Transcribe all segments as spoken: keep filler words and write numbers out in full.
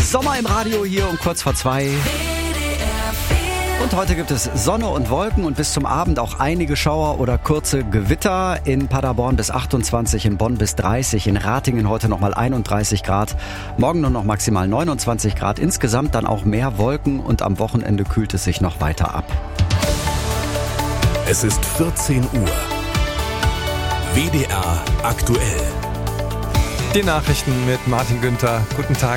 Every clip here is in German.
Sommer im Radio hier um kurz vor zwei. Und heute gibt es Sonne und Wolken und bis zum Abend auch einige Schauer oder kurze Gewitter. In Paderborn bis achtundzwanzig, in Bonn bis dreißig, in Ratingen heute nochmal einunddreißig Grad. Morgen nur noch maximal neunundzwanzig Grad. Insgesamt dann auch mehr Wolken und am Wochenende kühlt es sich noch weiter ab. Es ist vierzehn Uhr. W D R aktuell. Die Nachrichten mit Martin Günther. Guten Tag.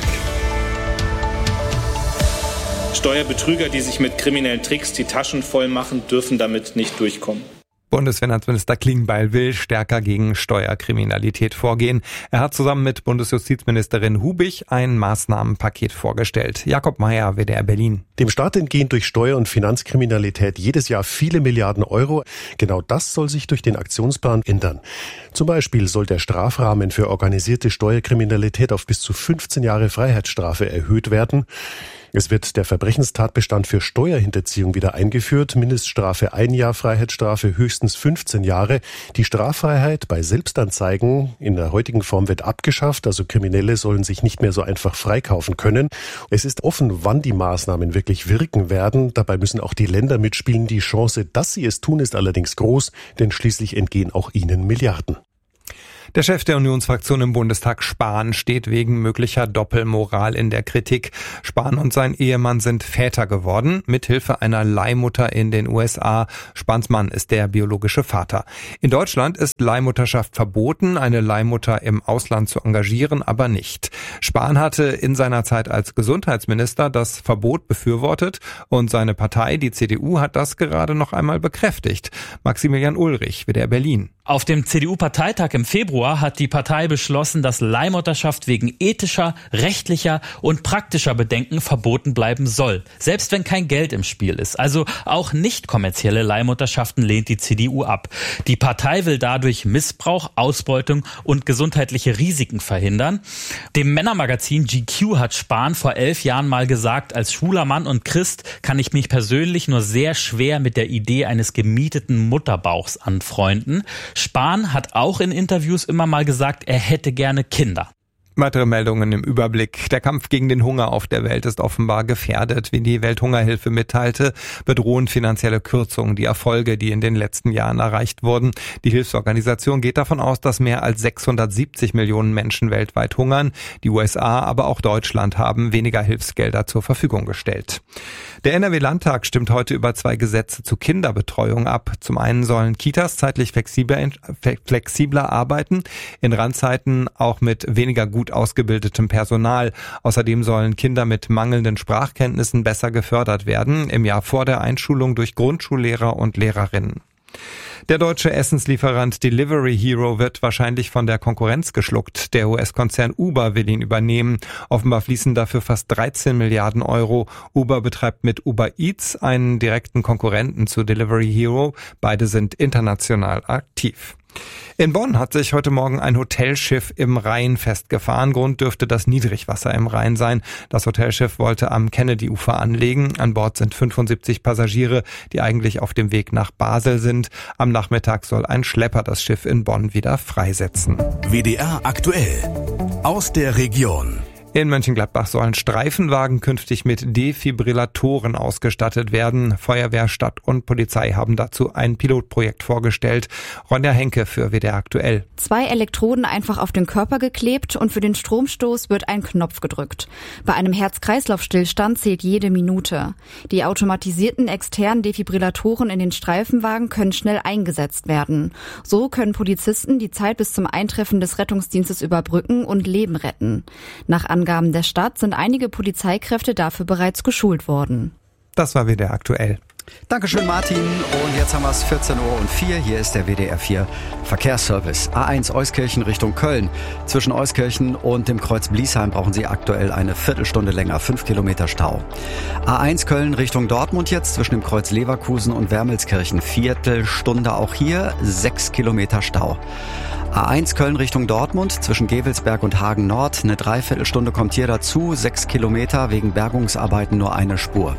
Steuerbetrüger, die sich mit kriminellen Tricks die Taschen voll machen, dürfen damit nicht durchkommen. Bundesfinanzminister Klingbeil will stärker gegen Steuerkriminalität vorgehen. Er hat zusammen mit Bundesjustizministerin Hubig ein Maßnahmenpaket vorgestellt. Jakob Mayer, W D R Berlin. Dem Staat entgehen durch Steuer- und Finanzkriminalität jedes Jahr viele Milliarden Euro. Genau das soll sich durch den Aktionsplan ändern. Zum Beispiel soll der Strafrahmen für organisierte Steuerkriminalität auf bis zu fünfzehn Jahre Freiheitsstrafe erhöht werden. Es wird der Verbrechenstatbestand für Steuerhinterziehung wieder eingeführt. Mindeststrafe ein Jahr, Freiheitsstrafe höchstens fünfzehn Jahre. Die Straffreiheit bei Selbstanzeigen in der heutigen Form wird abgeschafft. Also Kriminelle sollen sich nicht mehr so einfach freikaufen können. Es ist offen, wann die Maßnahmen wirklich wirken werden. Dabei müssen auch die Länder mitspielen. Die Chance, dass sie es tun, ist allerdings groß, denn schließlich entgehen auch ihnen Milliarden. Der Chef der Unionsfraktion im Bundestag, Spahn, steht wegen möglicher Doppelmoral in der Kritik. Spahn und sein Ehemann sind Väter geworden, mithilfe einer Leihmutter in den U S A. Spahns Mann ist der biologische Vater. In Deutschland ist Leihmutterschaft verboten, eine Leihmutter im Ausland zu engagieren, aber nicht. Spahn hatte in seiner Zeit als Gesundheitsminister das Verbot befürwortet und seine Partei, die C D U, hat das gerade noch einmal bekräftigt. Maximilian Ulrich, W D R Berlin. Auf dem C D U-Parteitag im Februar hat die Partei beschlossen, dass Leihmutterschaft wegen ethischer, rechtlicher und praktischer Bedenken verboten bleiben soll. Selbst wenn kein Geld im Spiel ist. Also auch nicht kommerzielle Leihmutterschaften lehnt die C D U ab. Die Partei will dadurch Missbrauch, Ausbeutung und gesundheitliche Risiken verhindern. Dem Männermagazin G Q hat Spahn vor elf Jahren mal gesagt, als schwuler Mann und Christ kann ich mich persönlich nur sehr schwer mit der Idee eines gemieteten Mutterbauchs anfreunden. Spahn hat auch in Interviews immer mal gesagt, er hätte gerne Kinder. Weitere Meldungen im Überblick. Der Kampf gegen den Hunger auf der Welt ist offenbar gefährdet. Wie die Welthungerhilfe mitteilte, bedrohen finanzielle Kürzungen die Erfolge, die in den letzten Jahren erreicht wurden. Die Hilfsorganisation geht davon aus, dass mehr als sechshundertsiebzig Millionen Menschen weltweit hungern. Die U S A, aber auch Deutschland haben weniger Hilfsgelder zur Verfügung gestellt. Der N R W-Landtag stimmt heute über zwei Gesetze zur Kinderbetreuung ab. Zum einen sollen Kitas zeitlich flexibler, flexibler arbeiten, in Randzeiten auch mit weniger gut ausgebildetem Personal. Außerdem sollen Kinder mit mangelnden Sprachkenntnissen besser gefördert werden, im Jahr vor der Einschulung durch Grundschullehrer und Lehrerinnen. Der deutsche Essenslieferant Delivery Hero wird wahrscheinlich von der Konkurrenz geschluckt. Der U S-Konzern Uber will ihn übernehmen. Offenbar fließen dafür fast dreizehn Milliarden Euro. Uber betreibt mit Uber Eats einen direkten Konkurrenten zu Delivery Hero. Beide sind international aktiv. In Bonn hat sich heute Morgen ein Hotelschiff im Rhein festgefahren. Grund dürfte das Niedrigwasser im Rhein sein. Das Hotelschiff wollte am Kennedy-Ufer anlegen. An Bord sind fünfundsiebzig Passagiere, die eigentlich auf dem Weg nach Basel sind. Am Nachmittag soll ein Schlepper das Schiff in Bonn wieder freisetzen. W D R aktuell. Aus der Region. In Mönchengladbach sollen Streifenwagen künftig mit Defibrillatoren ausgestattet werden. Feuerwehr, Stadt und Polizei haben dazu ein Pilotprojekt vorgestellt. Ronja Henke für W D R aktuell. Zwei Elektroden einfach auf den Körper geklebt und für den Stromstoß wird ein Knopf gedrückt. Bei einem Herz-Kreislauf-Stillstand zählt jede Minute. Die automatisierten externen Defibrillatoren in den Streifenwagen können schnell eingesetzt werden. So können Polizisten die Zeit bis zum Eintreffen des Rettungsdienstes überbrücken und Leben retten. Nach Angaben der Stadt sind einige Polizeikräfte dafür bereits geschult worden. Das war W D R aktuell. Dankeschön, Martin. Und jetzt haben wir es vierzehn Uhr und vier. Hier ist der W D R vier Verkehrsservice. A eins Euskirchen Richtung Köln. Zwischen Euskirchen und dem Kreuz Bliesheim brauchen Sie aktuell eine Viertelstunde länger. Fünf Kilometer Stau. A eins Köln Richtung Dortmund jetzt. Zwischen dem Kreuz Leverkusen und Wermelskirchen. Viertelstunde auch hier. Sechs Kilometer Stau. A eins Köln Richtung Dortmund, zwischen Gevelsberg und Hagen Nord. Eine Dreiviertelstunde kommt hier dazu, sechs Kilometer, wegen Bergungsarbeiten nur eine Spur.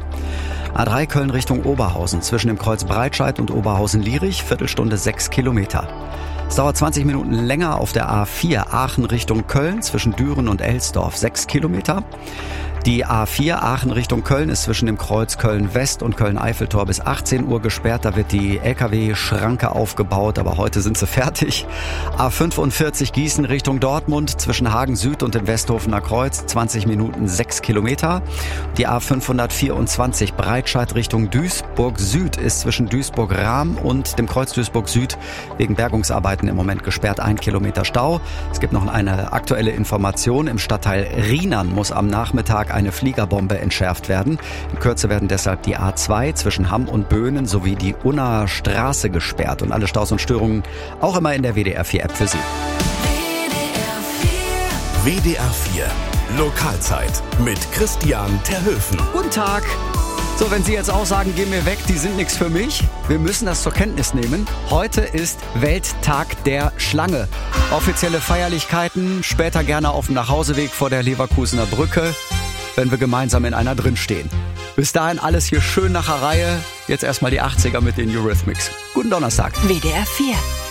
A drei Köln Richtung Oberhausen, zwischen dem Kreuz Breitscheid und Oberhausen-Lierich, Viertelstunde sechs Kilometer. Es dauert zwanzig Minuten länger auf der A vier Aachen Richtung Köln, zwischen Düren und Elsdorf, sechs Kilometer. Die A vier Aachen Richtung Köln ist zwischen dem Kreuz Köln-West und Köln-Eiffeltor bis achtzehn Uhr gesperrt. Da wird die L K W-Schranke aufgebaut, aber heute sind sie fertig. A fünfundvierzig Gießen Richtung Dortmund zwischen Hagen Süd und dem Westhofener Kreuz, zwanzig Minuten sechs Kilometer. Die A fünfhundertvierundzwanzig Breitscheid Richtung Duisburg Süd ist zwischen Duisburg-Rahm und dem Kreuz Duisburg Süd wegen Bergungsarbeiten im Moment gesperrt, ein Kilometer Stau. Es gibt noch eine aktuelle Information. Im Stadtteil Rienern muss am Nachmittag eine Fliegerbombe entschärft werden. In Kürze werden deshalb die A zwei zwischen Hamm und Böhnen sowie die Unnaer Straße gesperrt. Und alle Staus und Störungen auch immer in der W D R vier App für Sie. W D R vier Lokalzeit mit Christian Terhöfen. Guten Tag. So, wenn Sie jetzt auch sagen, geh mir weg, die sind nichts für mich. Wir müssen das zur Kenntnis nehmen. Heute ist Welttag der Schlange. Offizielle Feierlichkeiten, später gerne auf dem Nachhauseweg vor der Leverkusener Brücke, wenn wir gemeinsam in einer drinstehen. Bis dahin alles hier schön nach der Reihe. Jetzt erstmal die achtziger mit den Eurythmics. Guten Donnerstag. W D R vier